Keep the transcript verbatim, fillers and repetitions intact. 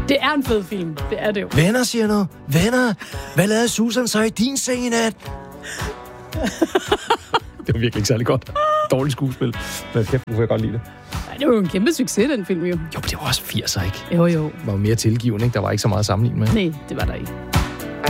Det er en fed film. Det er det jo. Venner, siger du. Venner. Hvad lavede Susan så i din seng i nat? Det var virkelig ikke særlig godt. Dårligt skuespil. Men kæft, nu får jeg godt lide det. Nej, det var jo en kæmpe succes, den film jo. Jo, men det var også firser, ikke? Jo, jo. Det var mere tilgivende, ikke? Der var ikke så meget at sammenligne med. Nej, det var der ikke.